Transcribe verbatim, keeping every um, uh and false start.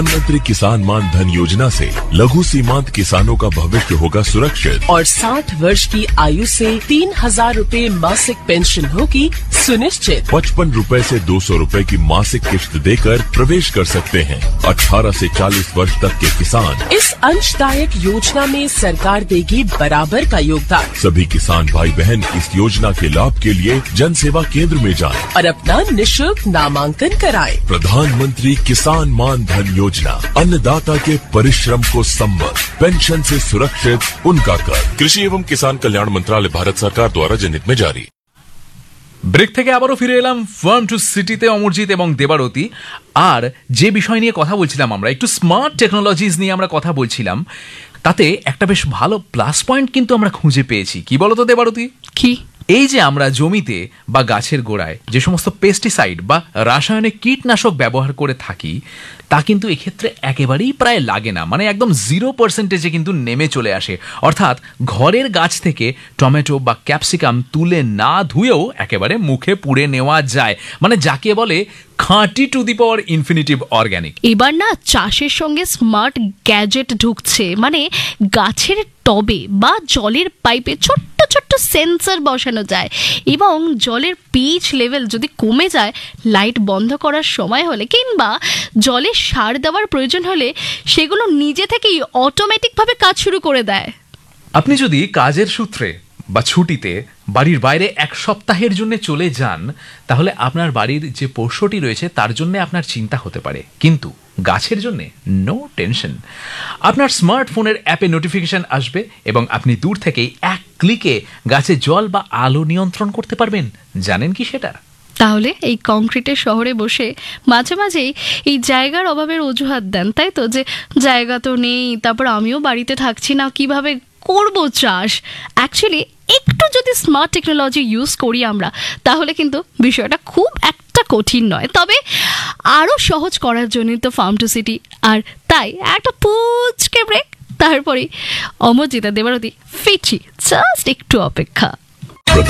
प्रधानमंत्री किसान मान धन योजना से लघु सीमांत किसानों का भविष्य होगा सुरक्षित और साठ वर्ष की आयु से तीन हजार रूपए मासिक पेंशन होगी सुनिश्चित। पचपन रूपए से दो सौ रूपए की मासिक किश्त देकर प्रवेश कर सकते हैं। अठारह से चालीस वर्ष तक के किसान इस अंशदायक योजना में सरकार देगी बराबर का योगदान। सभी किसान भाई बहन इस योजना के लाभ के लिए जन सेवा केंद्र में जाएं और अपना निशुल्क नामांकन कराएं। प्रधानमंत्री किसान मान धन योजना, अन्नदाता के परिश्रम को संबल, पेंशन से सुरक्षित उनका कर। कृषि एवं किसान कल्याण मंत्रालय, भारत सरकार द्वारा जनहित में जारी। ব্রেক থেকে আবারও ফিরে এলাম ফার্ম টু সিটিতে অমরজিৎ এবং দেবারতী। আর যে বিষয় নিয়ে কথা বলছিলাম, আমরা একটু স্মার্ট টেকনোলজিস নিয়ে আমরা কথা বলছিলাম, তাতে একটা বেশ ভালো প্লাস পয়েন্ট কিন্তু আমরা খুঁজে পেয়েছি। কি বলতো দেবারতী? কি? এই যে আমরা জমিতে বা গাছের গোড়ায় যে সমস্ত পেস্টিসাইড বা রাসায়নিক কীটনাশক ব্যবহার করে থাকি, তা কিন্তু এক্ষেত্রে একেবারেই প্রায় লাগে না, মানে একদম জিরো পার্সেন্টেজে কিন্তু নেমে চলে আসে। অর্থাৎ ঘরের গাছ থেকে টমেটো বা ক্যাপসিকাম তুলে না ধুয়েও একেবারে মুখে পুড়ে নেওয়া যায়, মানে যাকে বলে খাঁটি to the power infinitive organic. এবার না চাষের সঙ্গে স্মার্ট গ্যাজেট ঢুকছে, মানে গাছের টবে বা জলের পাইপে ছোট্ট ছোট্ট সেন্সর বসানো যায় এবং জলের পিএইচ লেভেল যদি কমে যায়, লাইট বন্ধ করার সময় হলে কিংবা জলে সার দেওয়ার প্রয়োজন হলে সেগুলো নিজে থেকেই অটোমেটিকভাবে কাজ শুরু করে দেয়। আপনি যদি কাজের সূত্রে বা ছুটিতে বাড়ির বাইরে এক সপ্তাহের জন্য চলে যান, তাহলে আপনার বাড়ির যে পোষ্যটি রয়েছে তার জন্য আপনার চিন্তা হতে পারে, কিন্তু গাছের জন্য নো টেনশন। আপনার স্মার্টফোনের অ্যাপে নোটিফিকেশন আসবে এবং আপনি দূর থেকেই এক ক্লিকে গাছে জল বা আলো নিয়ন্ত্রণ করতে পারবেন। জানেন কি সেটা? তাহলে এই কংক্রিটের শহরে বসে মাঝে মাঝেই এই জায়গার অভাবের অজুহাত দেন, তাই তো, যে জায়গা তো নেই, তারপর আমিও বাড়িতে থাকছি না, কিভাবে করব চাষ। অ্যাকচুয়ালি একটু যদি স্মার্ট টেকনোলজি ইউজ করি আমরা, তাহলে কিন্তু বিষয়টা খুব একটা কঠিন নয়। তবে আরও সহজ করার জন্যই তো ফার্ম টু সিটি। আর তাই একটা পুচকে ব্রেক, তারপরে অমরজিৎ দেবারতী ফিরছি, জাস্ট একটু অপেক্ষা।